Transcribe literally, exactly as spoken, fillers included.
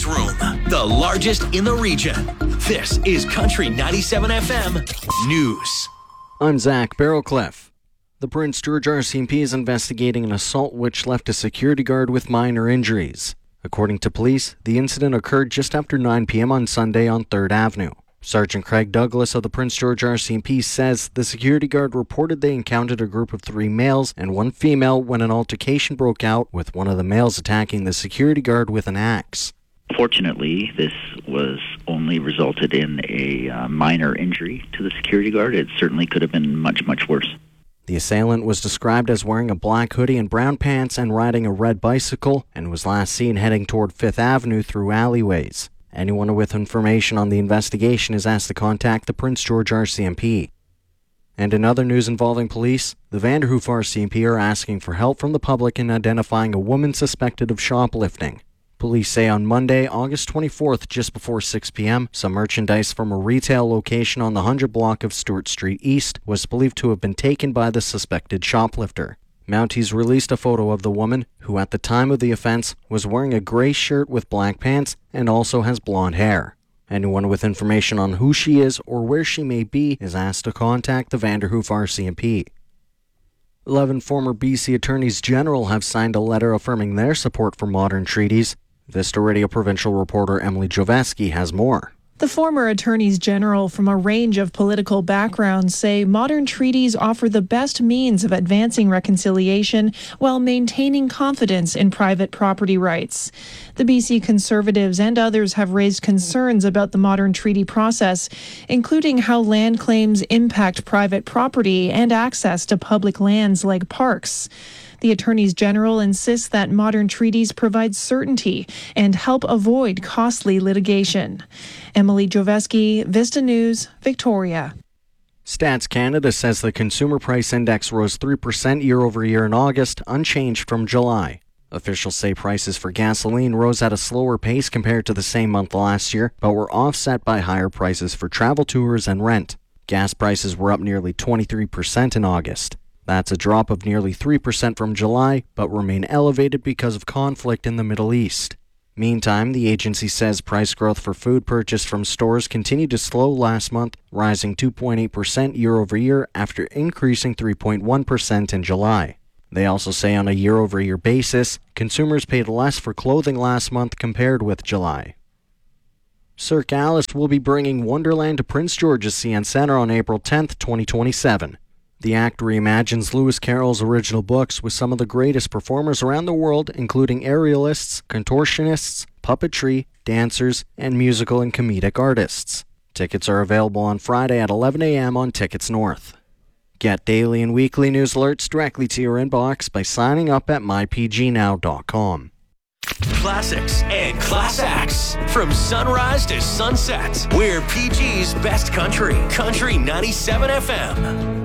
newsroom, the largest in the region. This is Country ninety-seven F M News. I'm Zach Barrowcliff. The Prince George R C M P is investigating an assault which left a security guard with minor injuries. According to police, the incident occurred just after nine p.m. on Sunday on third Avenue. Sergeant Craig Douglas of the Prince George R C M P says the security guard reported they encountered a group of three males and one female when an altercation broke out, with one of the males attacking the security guard with an axe. Fortunately, this was only resulted in a uh, minor injury to the security guard. It certainly could have been much, much worse. The assailant was described as wearing a black hoodie and brown pants and riding a red bicycle, and was last seen heading toward Fifth Avenue through alleyways. Anyone with information on the investigation is asked to contact the Prince George R C M P. And in other news involving police, the Vanderhoof R C M P are asking for help from the public in identifying a woman suspected of shoplifting. Police say on Monday, August twenty-fourth, just before six p.m., some merchandise from a retail location on the one hundred block of Stewart Street East was believed to have been taken by the suspected shoplifter. Mounties released a photo of the woman, who at the time of the offense was wearing a gray shirt with black pants and also has blonde hair. Anyone with information on who she is or where she may be is asked to contact the Vanderhoof R C M P. Eleven former B C Attorneys General have signed a letter affirming their support for modern treaties. Vista Radio Provincial reporter Emily Joveski has more. The former attorneys general from a range of political backgrounds say modern treaties offer the best means of advancing reconciliation while maintaining confidence in private property rights. The B C Conservatives and others have raised concerns about the modern treaty process, including how land claims impact private property and access to public lands like parks. The attorneys general insists that modern treaties provide certainty and help avoid costly litigation. Emily Joveski, Vista News, Victoria. Stats Canada says the Consumer Price Index rose three percent year over year in August, unchanged from July. Officials say prices for gasoline rose at a slower pace compared to the same month last year, but were offset by higher prices for travel tours and rent. Gas prices were up nearly twenty-three percent in August. That's a drop of nearly three percent from July, but remain elevated because of conflict in the Middle East. Meantime, the agency says price growth for food purchased from stores continued to slow last month, rising two point eight percent year over year after increasing three point one percent in July. They also say on a year over year basis, consumers paid less for clothing last month compared with July. Cirque Alice will be bringing Wonderland to Prince George's C N Centre on April tenth, twenty twenty-seven. The act reimagines Lewis Carroll's original books with some of the greatest performers around the world, including aerialists, contortionists, puppetry, dancers, and musical and comedic artists. Tickets are available on Friday at eleven a.m. on Tickets North. Get daily and weekly news alerts directly to your inbox by signing up at my p g now dot com. Classics and class acts. From sunrise to sunset, we're P G's best country. Country ninety-seven F M.